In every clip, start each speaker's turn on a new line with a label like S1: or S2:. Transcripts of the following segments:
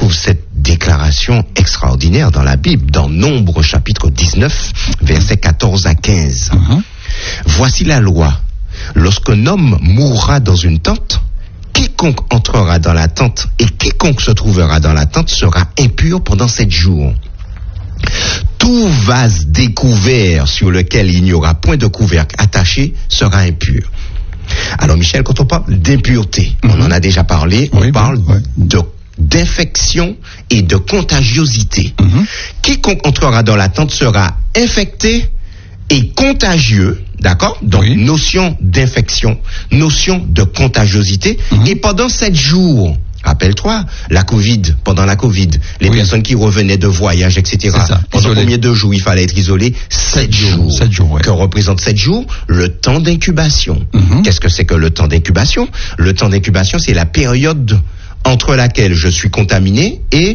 S1: trouve cette déclaration extraordinaire dans la Bible, dans Nombre chapitre 19, versets 14 à 15. Voici la loi. Lorsqu'un homme mourra dans une tente, quiconque entrera dans la tente et quiconque se trouvera dans la tente sera impur pendant 7 jours. Tout vase découvert sur lequel il n'y aura point de couvercle attaché sera impur. Alors Michel, quand on parle d'impureté, on en a déjà parlé, on parle d'infection et de contagiosité. Quiconque entrera dans la tente sera infecté et contagieux, d'accord? Donc, notion d'infection, notion de contagiosité, et pendant 7 jours. Rappelle-toi, pendant la Covid, les personnes qui revenaient de voyage, etc. Pendant combien de jours il fallait être isolé? 7 jours. 7 jours, Que représente 7 jours? Le temps d'incubation. Qu'est-ce que c'est que le temps d'incubation? Le temps d'incubation, c'est la période entre laquelle je suis contaminé et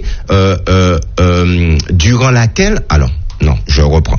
S1: durant laquelle... Alors, non, je reprends.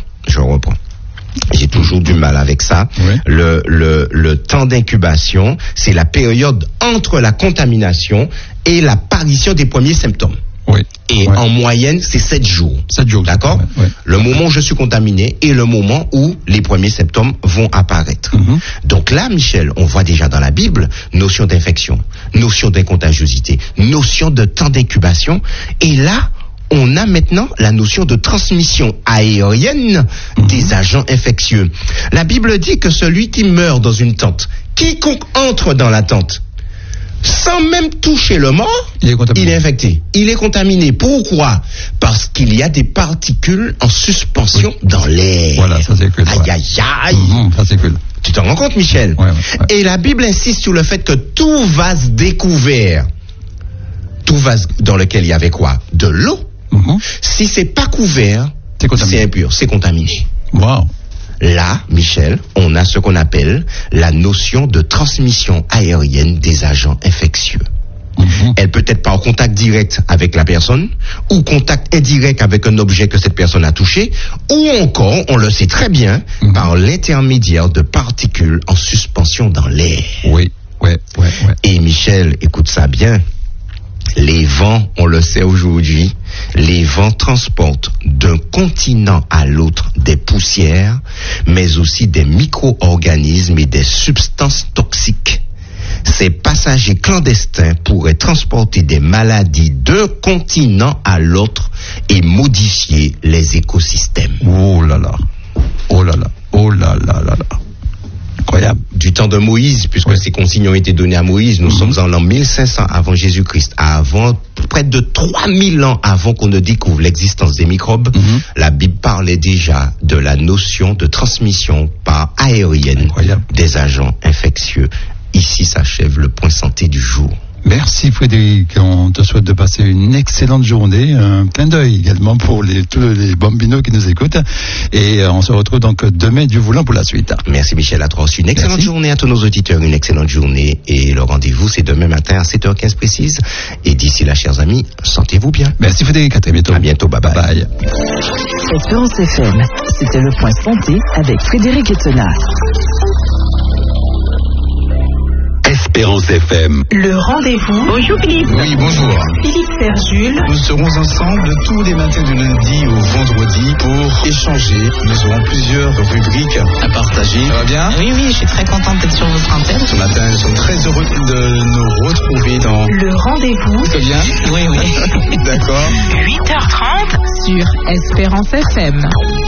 S1: J'ai toujours du mal avec ça. Le temps d'incubation, c'est la période entre la contamination et l'apparition des premiers symptômes. Et en moyenne, c'est 7 jours. 7 jours. D'accord? Le moment où je suis contaminé et le moment où les premiers symptômes vont apparaître. Donc là, Michel, on voit déjà dans la Bible, notion d'infection, notion d'incontagiosité, notion de temps d'incubation. Et là, on a maintenant la notion de transmission aérienne des agents infectieux. La Bible dit que celui qui meurt dans une tente, quiconque entre dans la tente, sans même toucher le mort, il est infecté. Il est contaminé. Pourquoi? Parce qu'il y a des particules en suspension dans l'air.
S2: Voilà, ça c'est cool.
S1: Aïe, aïe, aïe.
S2: Ça c'est cool.
S1: Tu t'en rends compte, Michel? Et la Bible insiste sur le fait que tout vase découvert, tout vase dans lequel il y avait quoi? De l'eau. Si c'est pas couvert, c'est impur, c'est contaminé. Là, Michel, on a ce qu'on appelle la notion de transmission aérienne des agents infectieux. Elle peut être par contact direct avec la personne, ou contact indirect avec un objet que cette personne a touché, ou encore, on le sait très bien, par l'intermédiaire de particules en suspension dans l'air. Et Michel, écoute ça bien. Les vents, on le sait aujourd'hui, les vents transportent d'un continent à l'autre des poussières, mais aussi des micro-organismes et des substances toxiques. Ces passagers clandestins pourraient transporter des maladies d'un continent à l'autre et modifier les écosystèmes.
S2: Oh là là, oh là là, oh là là là là. Incroyable.
S1: Du temps de Moïse, puisque ces consignes ont été données à Moïse, nous sommes en l'an 1500 avant Jésus-Christ, près de 3000 ans avant qu'on ne découvre l'existence des microbes. La Bible parlait déjà de la notion de transmission par aérienne des agents infectieux. Ici s'achève le point santé du jour.
S2: Merci Frédéric, on te souhaite de passer une excellente journée, un clin d'œil également pour tous les bambinos qui nous écoutent, et on se retrouve donc demain du volant pour la suite.
S1: Merci Michel, à toi aussi une excellente journée, à tous nos auditeurs une excellente journée, et le rendez-vous c'est demain matin à 7h15 précise, et d'ici là chers amis, sentez-vous bien.
S2: Merci Frédéric, à très bientôt.
S1: À bientôt, bye bye.
S3: Espérance FM, c'était le point santé avec Frédéric Etena.
S4: Espérance FM.
S3: Le rendez-vous.
S5: Bonjour Philippe.
S6: Oui, bonjour.
S3: Philippe Serjul.
S6: Nous serons ensemble tous les matins du lundi au vendredi pour échanger. Nous aurons plusieurs rubriques à partager. Ça va bien?
S5: Oui, je suis très contente d'être sur votre antenne.
S6: Ce matin, nous sommes très heureux de nous retrouver dans...
S3: Le rendez-vous.
S6: C'est bien?
S5: Oui.
S6: D'accord.
S3: 8h30 sur Espérance FM.